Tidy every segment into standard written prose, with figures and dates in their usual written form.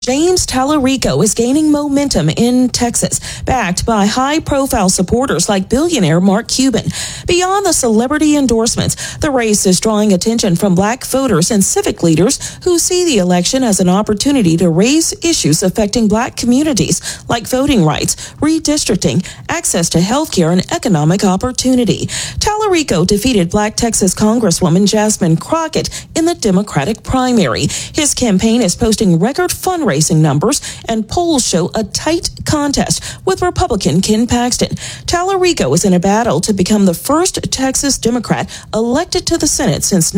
James Tallarico is gaining momentum in Texas, backed by high-profile supporters like billionaire Mark Cuban. Beyond the celebrity endorsements, the race is drawing attention from black voters and civic leaders who see the election as an opportunity to raise issues affecting black communities like voting rights, redistricting, access to health care, and economic opportunity. Tallarico defeated Black Texas Congresswoman Jasmine Crockett in the Democratic primary. His campaign is posting record fundraising numbers, and polls show a tight contest with Republican Ken Paxton. Tallarico is in a battle to become the first Texas Democrat elected to the Senate since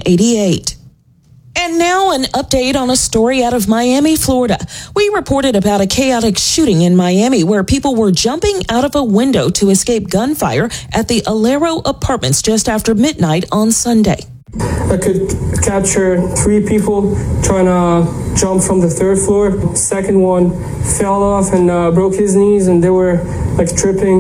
1988. And now an update on a story out of Miami, Florida. We reported about a chaotic shooting in Miami where people were jumping out of a window to escape gunfire at the Alero Apartments just after midnight on Sunday. I could capture 3 people trying to jump from the 3rd floor. Second one fell off and broke his knees, and they were like tripping,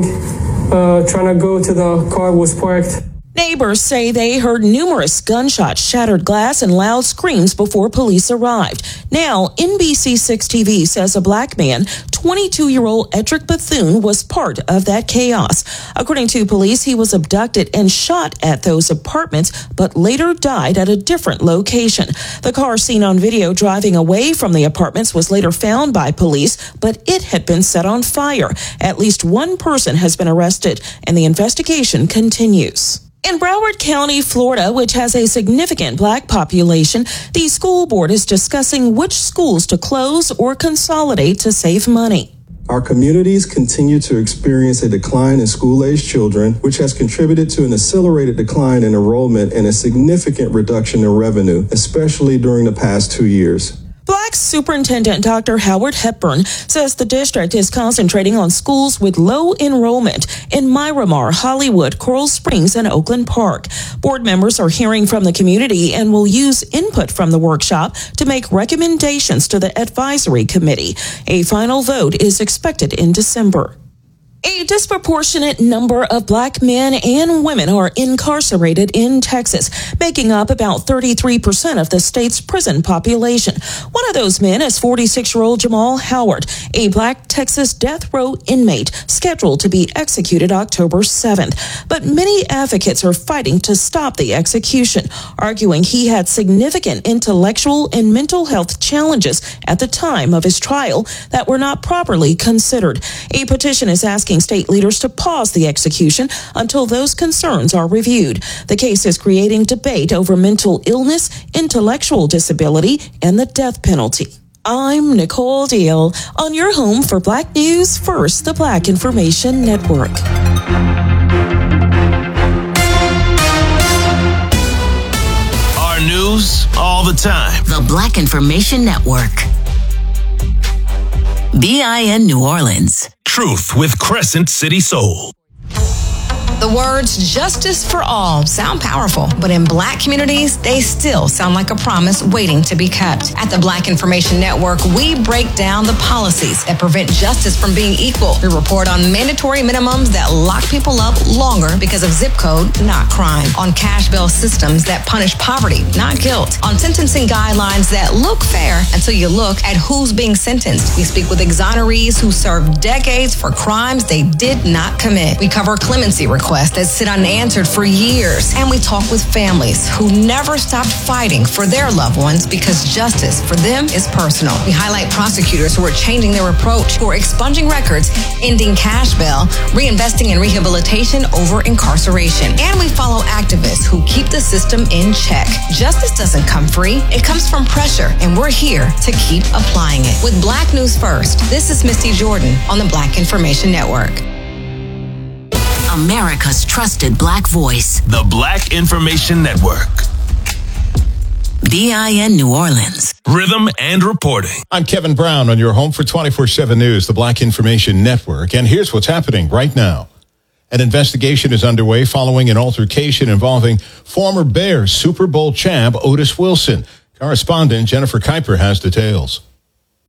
trying to go to the car was parked. Neighbors say they heard numerous gunshots, shattered glass, and loud screams before police arrived. Now, NBC6 TV says a black man, 22-year-old Edric Bethune, was part of that chaos. According to police, he was abducted and shot at those apartments, but later died at a different location. The car seen on video driving away from the apartments was later found by police, but it had been set on fire. At least one person has been arrested, and the investigation continues. In Broward County, Florida, which has a significant black population, the school board is discussing which schools to close or consolidate to save money. Our communities continue to experience a decline in school-aged children, which has contributed to an accelerated decline in enrollment and a significant reduction in revenue, especially during the past 2 years. Black Superintendent Dr. Howard Hepburn says the district is concentrating on schools with low enrollment in Miramar, Hollywood, Coral Springs, and Oakland Park. Board members are hearing from the community and will use input from the workshop to make recommendations to the advisory committee. A final vote is expected in December. A disproportionate number of black men and women are incarcerated in Texas, making up about 33% of the state's prison population. One of those men is 46-year-old Jamal Howard, a black Texas death row inmate scheduled to be executed October 7th. But many advocates are fighting to stop the execution, arguing he had significant intellectual and mental health challenges at the time of his trial that were not properly considered. A petition is asking state leaders to pause the execution until those concerns are reviewed. The case is creating debate over mental illness, intellectual disability, and the death penalty. I'm Nicole Deal on your home for Black News First, the Black Information Network. Our news all the time. The Black Information Network. BIN New Orleans. Truth with Crescent City Soul. The words justice for all sound powerful, but in black communities, they still sound like a promise waiting to be kept. At the Black Information Network, we break down the policies that prevent justice from being equal. We report on mandatory minimums that lock people up longer because of zip code, not crime. On cash bail systems that punish poverty, not guilt. On sentencing guidelines that look fair until you look at who's being sentenced. We speak with exonerees who served decades for crimes they did not commit. We cover clemency requests that sit unanswered for years. And we talk with families who never stopped fighting for their loved ones because justice for them is personal. We highlight prosecutors who are changing their approach, who are expunging records, ending cash bail, reinvesting in rehabilitation over incarceration. And we follow activists who keep the system in check. Justice doesn't come free. It comes from pressure, and we're here to keep applying it. With Black News First, this is Misty Jordan on the Black Information Network. America's trusted black voice. The Black Information Network. BIN New Orleans. Rhythm and reporting. I'm Kevin Brown on your home for 24/7 News, the Black Information Network. And here's what's happening right now. An investigation is underway following an altercation involving former Bears Super Bowl champ Otis Wilson. Correspondent Jennifer Kuiper has details.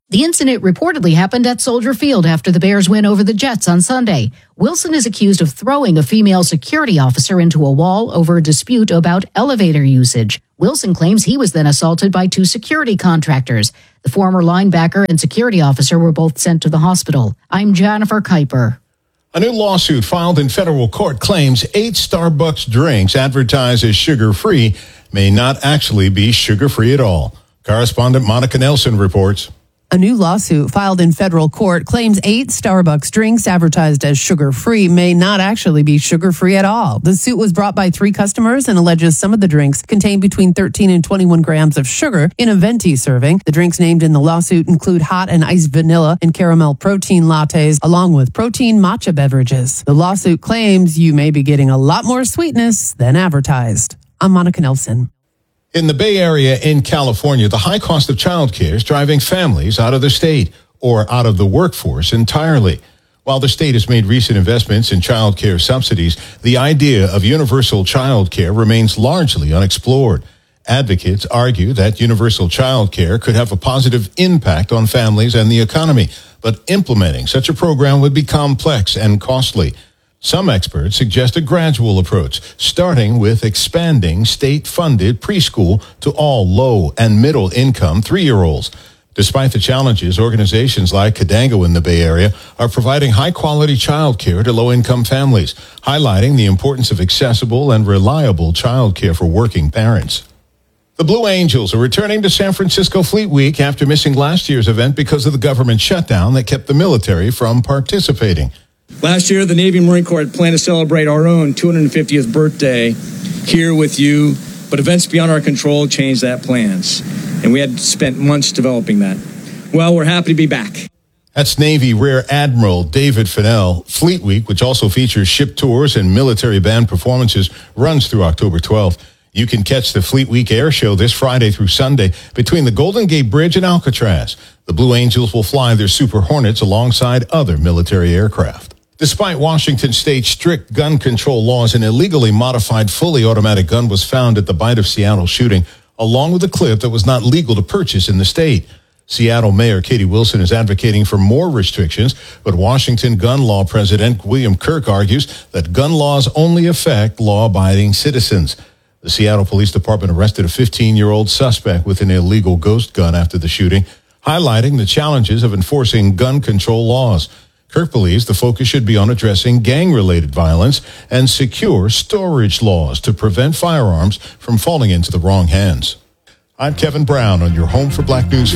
The incident reportedly happened at Soldier Field after the Bears win over the Jets on Sunday. Wilson is accused of throwing a female security officer into a wall over a dispute about elevator usage. Wilson claims he was then assaulted by 2 security contractors. The former linebacker and security officer were both sent to the hospital. I'm Jennifer Kuiper. A new lawsuit filed in federal court claims 8 Starbucks drinks advertised as sugar-free may not actually be sugar-free at all. Correspondent Monica Nelson reports. A new lawsuit filed in federal court claims 8 Starbucks drinks advertised as sugar-free may not actually be sugar-free at all. The suit was brought by 3 customers and alleges some of the drinks contain between 13 and 21 grams of sugar in a venti serving. The drinks named in the lawsuit include hot and iced vanilla and caramel protein lattes, along with protein matcha beverages. The lawsuit claims you may be getting a lot more sweetness than advertised. I'm Monica Nelson. In the Bay Area in California, the high cost of childcare is driving families out of the state or out of the workforce entirely. While the state has made recent investments in childcare subsidies, the idea of universal childcare remains largely unexplored. Advocates argue that universal childcare could have a positive impact on families and the economy, but implementing such a program would be complex and costly. Some experts suggest a gradual approach, starting with expanding state-funded preschool to all low- and middle-income 3-year-olds. Despite the challenges, organizations like Cadango in the Bay Area are providing high-quality child care to low-income families, highlighting the importance of accessible and reliable child care for working parents. The Blue Angels are returning to San Francisco Fleet Week after missing last year's event because of the government shutdown that kept the military from participating. Last year, the Navy and Marine Corps had planned to celebrate our own 250th birthday here with you, but events beyond our control changed that plans, and we had spent months developing that. Well, we're happy to be back. That's Navy Rear Admiral David Fennell. Fleet Week, which also features ship tours and military band performances, runs through October 12th. You can catch the Fleet Week Air Show this Friday through Sunday between the Golden Gate Bridge and Alcatraz. The Blue Angels will fly their Super Hornets alongside other military aircraft. Despite Washington State's strict gun control laws, an illegally modified fully automatic gun was found at the Bite of Seattle shooting, along with a clip that was not legal to purchase in the state. Seattle Mayor Katie Wilson is advocating for more restrictions, but Washington gun law president William Kirk argues that gun laws only affect law-abiding citizens. The Seattle Police Department arrested a 15-year-old suspect with an illegal ghost gun after the shooting, highlighting the challenges of enforcing gun control laws. Kirk believes the focus should be on addressing gang-related violence and secure storage laws to prevent firearms from falling into the wrong hands. I'm Kevin Brown on your Home for Black News